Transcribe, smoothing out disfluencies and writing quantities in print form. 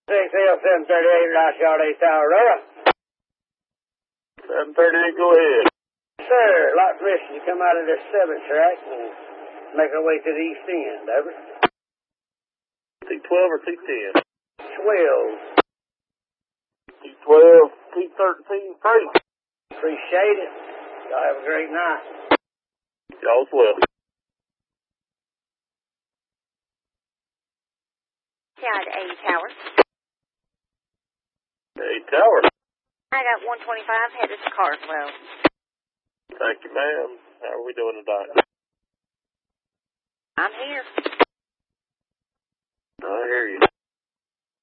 XL 738, Ross Yard 8 Tower, Aurora. 738, go ahead. Sir, lot permission to come out of this 7th track and make our way to the east end, over. T12 or T10? 12. T12, T13, free. Appreciate it. Y'all have a great night. Y'all as well. Yeah, 80 Tower. 8 Tower. I got 125 headed to Carswell. Thank you, ma'am. How are we doing tonight? I'm here. I hear you.